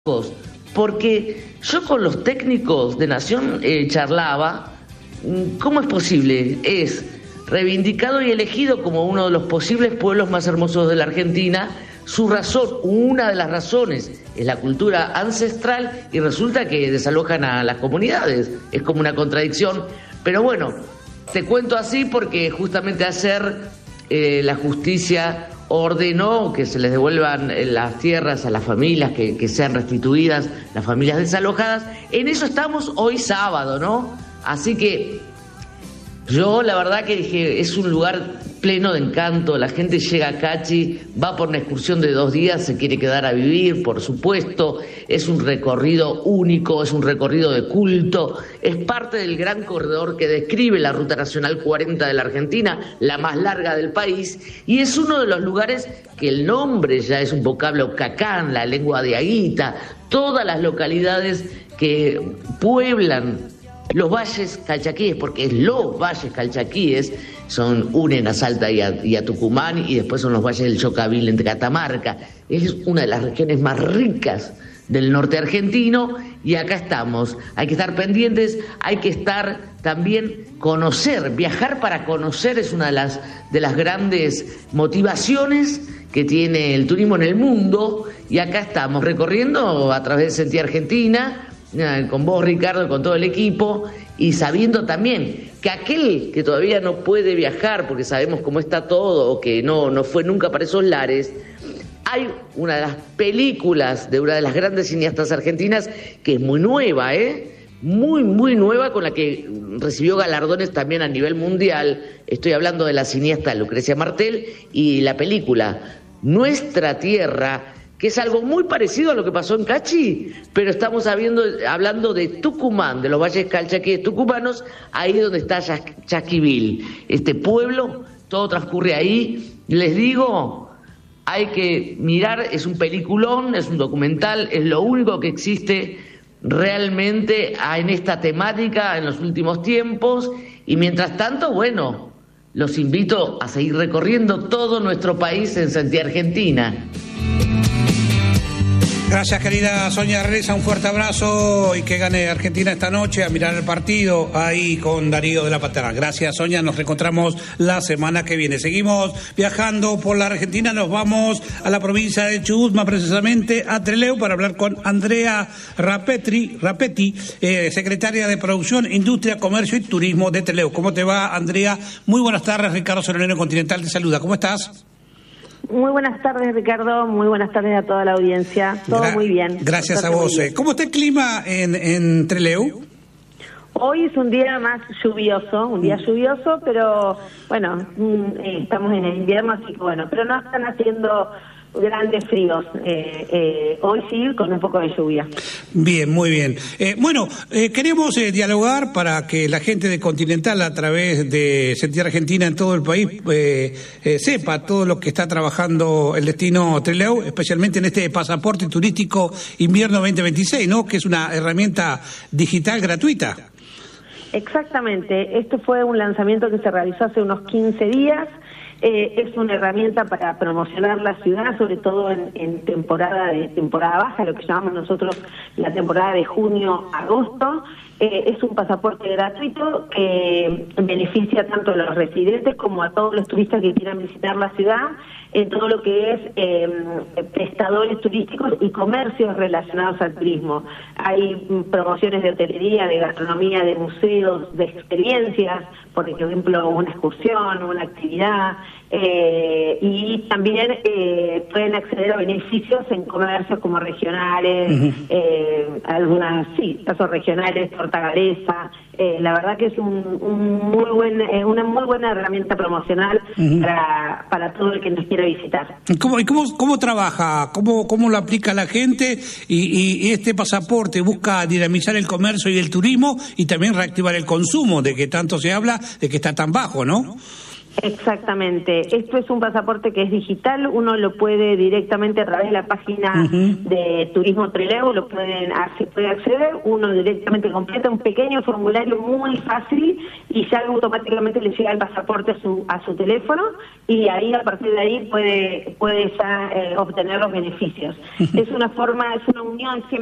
Porque yo con los técnicos de Nación charlaba, ¿cómo es posible? Es reivindicado y elegido como uno de los posibles pueblos más hermosos de la Argentina. Su razón, una de las razones, es la cultura ancestral, y resulta que desalojan a las comunidades. Es como una contradicción. Pero bueno, te cuento así porque justamente ayer la justicia ordenó que se les devuelvan las tierras a las familias, que sean restituidas las familias desalojadas. En eso estamos hoy sábado, ¿no? Así que yo la verdad que dije, es un lugar pleno de encanto, la gente llega a Cachi, va por una excursión de 2 días, se quiere quedar a vivir, por supuesto, es un recorrido único, es un recorrido de culto, es parte del gran corredor que describe la Ruta Nacional 40 de la Argentina, la más larga del país, y es uno de los lugares que el nombre ya es un vocablo cacán, la lengua de Aguita, todas las localidades que pueblan los valles calchaquíes, porque es los valles calchaquíes, unen a Salta y a Tucumán, y después son los valles del Chocavil entre Catamarca. Es una de las regiones más ricas del norte argentino, y acá estamos. Hay que estar pendientes, hay que estar también, viajar para conocer es una de las grandes motivaciones que tiene el turismo en el mundo, y acá estamos recorriendo a través de Sentía Argentina, con vos, Ricardo, con todo el equipo, y sabiendo también que aquel que todavía no puede viajar porque sabemos cómo está todo, o que no fue nunca para esos lares, hay una de las películas de una de las grandes cineastas argentinas que es muy nueva, muy nueva, con la que recibió galardones también a nivel mundial. Estoy hablando de la cineasta Lucrecia Martel, y la película Nuestra Tierra, que es algo muy parecido a lo que pasó en Cachi, pero estamos hablando de Tucumán, de los valles calchaquíes tucumanos, ahí donde está Chaquivil, este pueblo, todo transcurre ahí. Les digo, hay que mirar, es un peliculón, es un documental, es lo único que existe realmente en esta temática en los últimos tiempos, y mientras tanto, bueno, los invito a seguir recorriendo todo nuestro país en Sentía Argentina. Gracias, querida Sonia Reza, un fuerte abrazo, y que gane Argentina esta noche, a mirar el partido ahí con Darío de la Paterna. Gracias, Sonia, nos reencontramos la semana que viene. Seguimos viajando por la Argentina, nos vamos a la provincia de Chubut, más precisamente a Trelew, para hablar con Andrea Rapetti, secretaria de Producción, Industria, Comercio y Turismo de Trelew. ¿Cómo te va, Andrea? Muy buenas tardes, Ricardo Soroneno Continental te saluda. ¿Cómo estás? Muy buenas tardes, Ricardo. Muy buenas tardes a toda la audiencia. Todo muy bien. Gracias a vos. ¿Cómo está el clima en Trelew? Hoy es un día más lluvioso, pero bueno, estamos en el invierno, así que bueno, pero no están haciendo grandes fríos. Hoy sí, con un poco de lluvia. Bien, muy bien. Queremos dialogar para que la gente de Continental, a través de Sentía Argentina en todo el país, sepa todo lo que está trabajando el destino Trelew, especialmente en este pasaporte turístico invierno 2026, ¿no? Que es una herramienta digital gratuita. Exactamente. Este fue un lanzamiento que se realizó hace unos 15 días. Es una herramienta para promocionar la ciudad, sobre todo en temporada baja, lo que llamamos nosotros la temporada de junio-agosto. Es un pasaporte gratuito que beneficia tanto a los residentes como a todos los turistas que quieran visitar la ciudad, en todo lo que es prestadores turísticos y comercios relacionados al turismo. Hay promociones de hotelería, de gastronomía, de museos, de experiencias, por ejemplo, una excursión, una actividad, y también pueden acceder a beneficios en comercios como regionales, casos regionales, Tortagareza. La verdad que es una muy buena herramienta promocional para todo el que nos quiera visitar. ¿Cómo trabaja? ¿Cómo lo aplica la gente? Y este pasaporte busca dinamizar el comercio y el turismo, y también reactivar el consumo, de que tanto se habla, de que está tan bajo, ¿no? Exactamente. Esto es un pasaporte que es digital, uno lo puede directamente a través de la página de Turismo Trelew, se puede acceder, uno directamente completa un pequeño formulario muy fácil y ya automáticamente le llega el pasaporte a su teléfono y ahí a partir de ahí puede ya obtener los beneficios. Es una unión